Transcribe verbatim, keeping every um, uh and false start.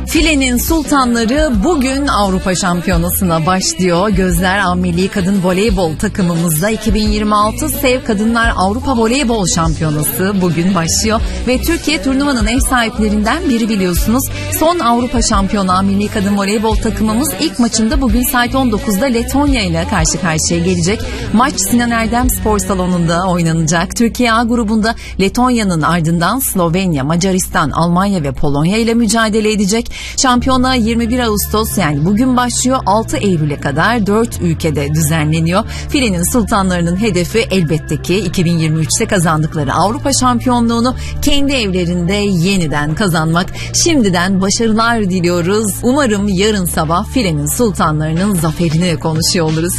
Filenin sultanları bugün Avrupa Şampiyonası'na başlıyor. Gözler A Milli Kadın Voleybol takımımızda. iki bin yirmi altı Sev Kadınlar Avrupa Voleybol Şampiyonası bugün başlıyor. Ve Türkiye turnuvanın ev sahiplerinden biri biliyorsunuz. Son Avrupa Şampiyonu A Milli Kadın Voleybol takımımız ilk maçında bugün saat on dokuzda Letonya ile karşı karşıya gelecek. Maç Sinan Erdem Spor Salonu'nda oynanacak. Türkiye A grubunda Letonya'nın ardından Slovenya, Macaristan, Almanya ve Polonya ile mücadele edecek. Şampiyonluğa yirmi bir Ağustos yani bugün başlıyor, altı Eylül'e kadar dört ülkede düzenleniyor. Filenin sultanlarının hedefi elbette ki iki bin yirmi üçte kazandıkları Avrupa şampiyonluğunu kendi evlerinde yeniden kazanmak. Şimdiden başarılar diliyoruz. Umarım yarın sabah Filenin sultanlarının zaferini konuşuyor oluruz.